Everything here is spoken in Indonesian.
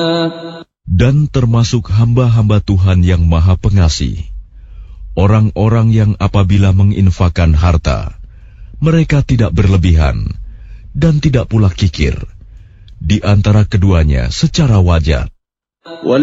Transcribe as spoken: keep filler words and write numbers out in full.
Dan termasuk hamba-hamba Tuhan yang Maha Pengasih, orang-orang yang apabila menginfakkan harta, mereka tidak berlebihan dan tidak pula kikir, di antara keduanya secara wajar.